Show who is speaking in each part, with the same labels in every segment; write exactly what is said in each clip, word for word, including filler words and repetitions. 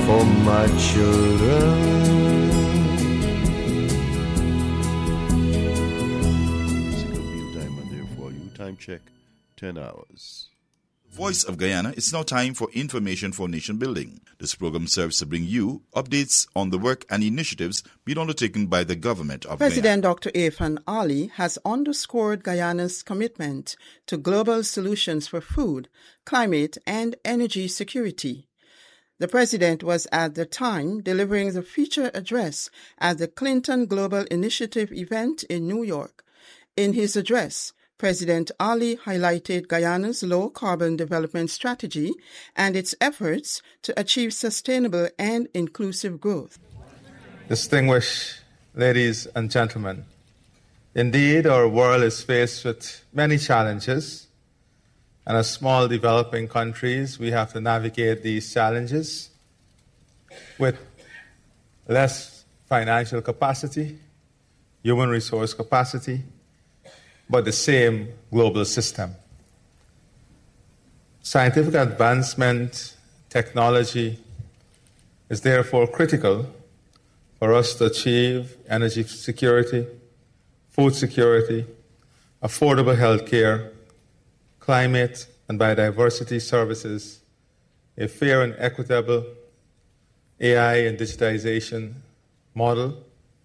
Speaker 1: for my children. Time check, ten hours.
Speaker 2: Voice of Guyana, it's now time for Information for Nation Building. This program serves to bring you updates on the work and initiatives being undertaken by the government of
Speaker 3: President
Speaker 2: Guyana.
Speaker 3: Doctor Irfaan Ali has underscored Guyana's commitment to global solutions for food, climate, and energy security. The president was at the time delivering the feature address at the Clinton Global Initiative event in New York. In his address, President Ali highlighted Guyana's low-carbon development strategy and its efforts to achieve sustainable and inclusive growth.
Speaker 4: Distinguished ladies and gentlemen, indeed our world is faced with many challenges, and as small developing countries, we have to navigate these challenges with less financial capacity, human resource capacity, but the same global system. Scientific advancement, technology is therefore critical for us to achieve energy security, food security, affordable health care, climate and biodiversity services, a fair and equitable A I and digitization model,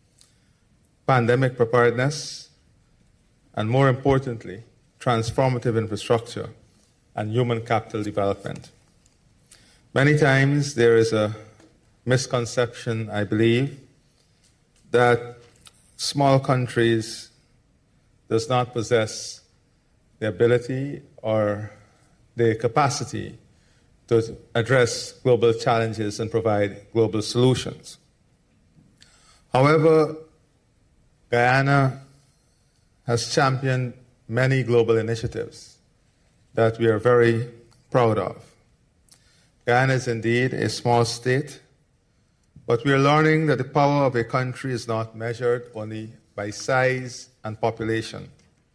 Speaker 4: pandemic preparedness, and more importantly, transformative infrastructure and human capital development. Many times there is a misconception, I believe, that small countries does not possess the ability or the capacity to address global challenges and provide global solutions. However, Guyana has championed many global initiatives that we are very proud of. Guyana is indeed a small state, but we are learning that the power of a country is not measured only by size and population.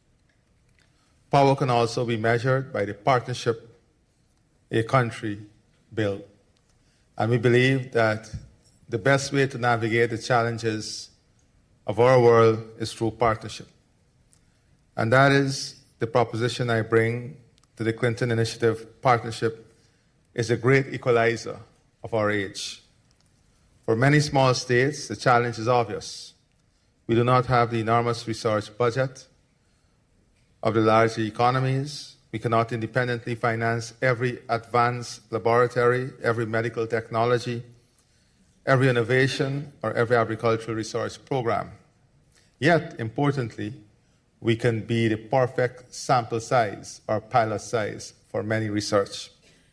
Speaker 4: Power can also be measured by the partnership a country builds. And we believe that the best way to navigate the challenges of our world is through partnership. And that is the proposition I bring to the Clinton Initiative. Partnership is a great equalizer of our age. For many small states, the challenge is obvious. We do not have the enormous research budget of the larger economies. We cannot independently finance every advanced laboratory, every medical technology, every innovation, or every agricultural research program. Yet, importantly, we can be the perfect sample size or pilot size for many research.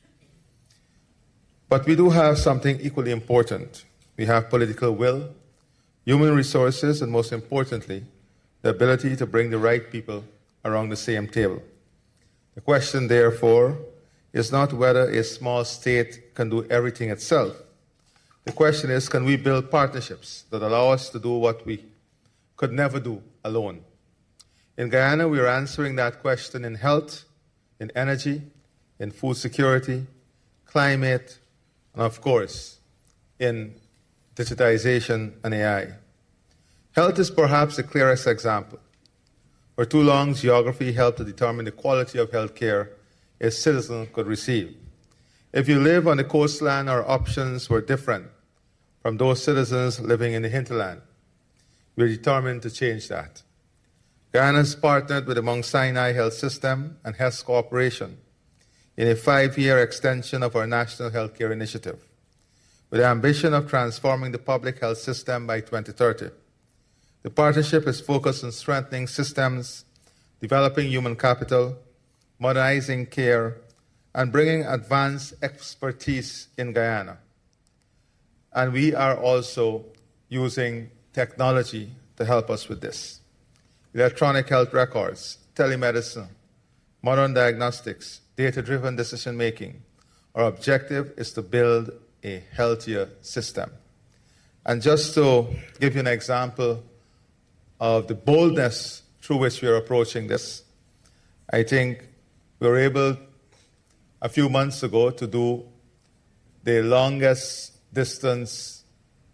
Speaker 4: But we do have something equally important. We have political will, human resources, and most importantly, the ability to bring the right people around the same table. The question, therefore, is not whether a small state can do everything itself. The question is, can we build partnerships that allow us to do what we could never do alone? In Guyana, we are answering that question in health, in energy, in food security, climate, and of course, in digitization and A I. Health is perhaps the clearest example. For too long, geography helped to determine the quality of health care a citizen could receive. If you live on the coastline, our options were different from those citizens living in the hinterland. We are determined to change that. Guyana has partnered with the Mount Sinai Health System and Hess Corporation in a five-year extension of our National Healthcare Initiative, with the ambition of transforming the public health system by twenty thirty. The partnership is focused on strengthening systems, developing human capital, modernizing care, and bringing advanced expertise in Guyana. And we are also using technology to help us with this. Electronic health records, telemedicine, modern diagnostics, data-driven decision-making. Our objective is to build a healthier system. And just to give you an example of the boldness through which we are approaching this, I think we were able a few months ago to do the longest distance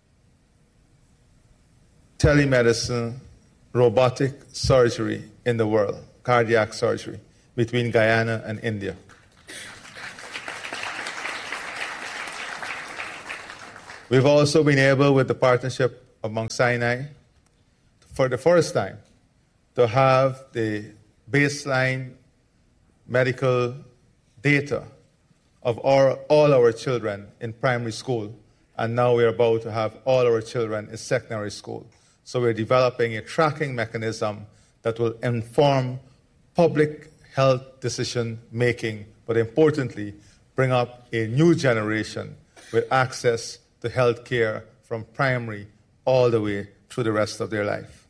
Speaker 4: telemedicine, robotic surgery in the world, cardiac surgery, between Guyana and India. We've also been able, with the partnership of Mount Sinai, for the first time, to have the baseline medical data of our, all our children in primary school, and now we're about to have all our children in secondary school. So we're developing a tracking mechanism that will inform public health decision making, but importantly, bring up a new generation with access to health care from primary all the way through the rest of their life.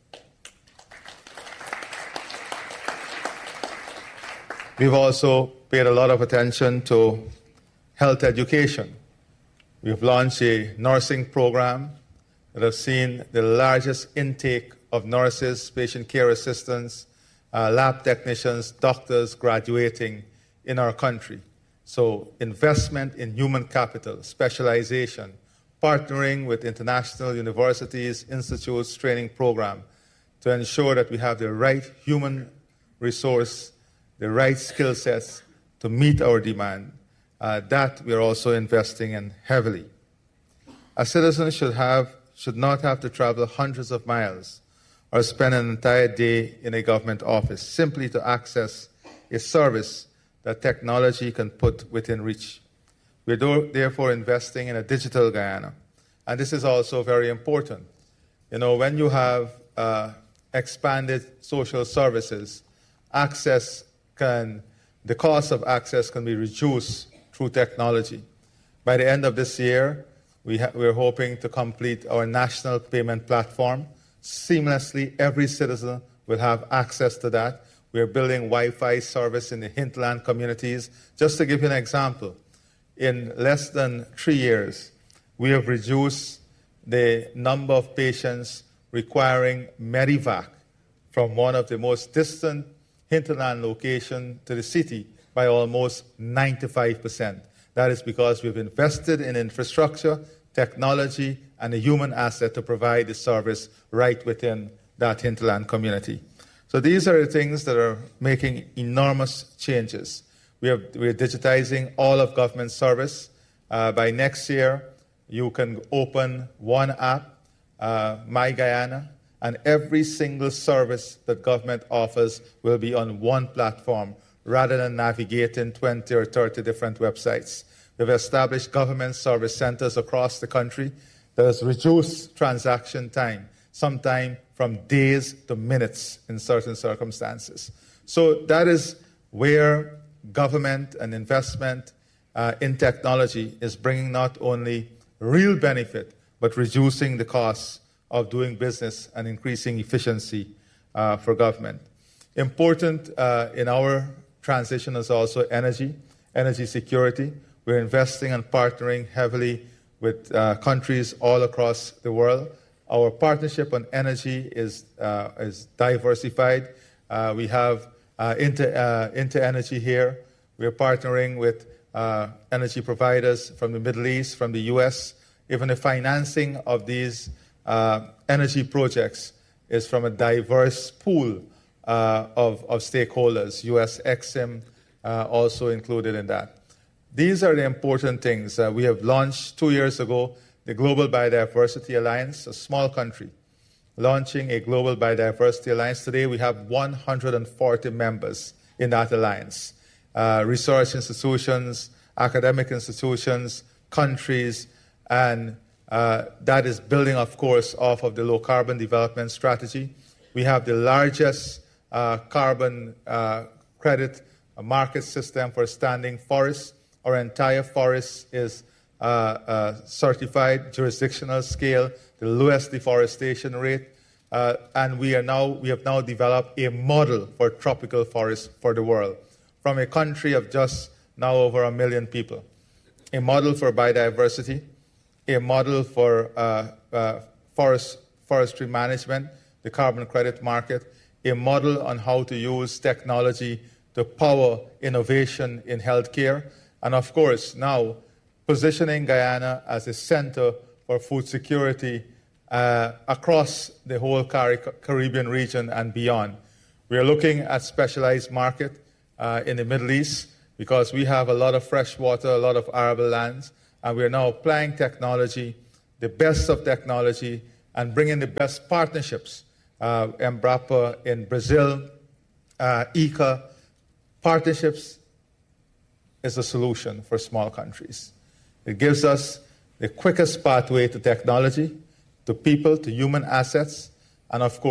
Speaker 4: We've also paid a lot of attention to health education. We've launched a nursing program that has seen the largest intake of nurses, patient care assistants, uh, lab technicians, doctors graduating in our country. So investment in human capital, specialization, partnering with international universities, institutes, training program to ensure that we have the right human resource, the right skill sets to meet our demand. Uh, that we're also investing in heavily. A citizen should have should not have to travel hundreds of miles or spend an entire day in a government office simply to access a service that technology can put within reach. We're do- therefore investing in a digital Guyana. And this is also very important. You know, when you have uh, expanded social services, access can, the cost of access can be reduced through technology. By the end of this year, we ha- we're hoping to complete our national payment platform. Seamlessly, every citizen will have access to that. We're building Wi-Fi service in the hinterland communities. Just to give you an example, in less than three years, we have reduced the number of patients requiring Medivac from one of the most distant hinterland locations to the city by almost ninety-five percent. That is because we've invested in infrastructure, technology, and a human asset to provide the service right within that hinterland community. So these are the things that are making enormous changes. We have, we're digitizing all of government service. Uh, by next year, you can open one app, uh, My Guyana, and every single service that government offers will be on one platform, rather than navigating twenty or thirty different websites. We've established government service centers across the country that has reduced transaction time, sometimes from days to minutes in certain circumstances. So that is where government and investment uh, in technology is bringing not only real benefit, but reducing the costs of doing business and increasing efficiency uh, for government. Important uh, in our transition is also energy, energy security. We're investing and partnering heavily with uh, countries all across the world. Our partnership on energy is uh, is diversified. Uh, we have uh, Inter, uh, Inter Energy here. We're partnering with uh, energy providers from the Middle East, from the U S. Even the financing of these uh, energy projects is from a diverse pool uh, of, of stakeholders, U S Exim uh, also included in that. These are the important things. Uh, we have launched two years ago the Global Biodiversity Alliance, a small country, launching a Global Biodiversity Alliance. Today we have one hundred forty members in that alliance. Uh, research institutions, academic institutions, countries, and uh, that is building, of course, off of the low carbon development strategy. We have the largest uh, carbon uh, credit market system for standing forests. Our entire forest is uh, uh, certified, jurisdictional scale, the lowest deforestation rate, uh, and we are now we have now developed a model for tropical forests for the world, from a country of just now over a million people. A model for biodiversity, a model for uh, uh, forest forestry management, the carbon credit market, a model on how to use technology to power innovation in healthcare. And of course, now positioning Guyana as a center for food security uh, across the whole Car- Caribbean region and beyond. We are looking at specialized market uh, in the Middle East because we have a lot of fresh water, a lot of arable lands, and we are now applying technology, the best of technology, and bringing the best partnerships. Uh, Embrapa in Brazil, uh, I C A, partnerships is a solution for small countries. It gives us the quickest pathway to technology, to people, to human assets, and of course,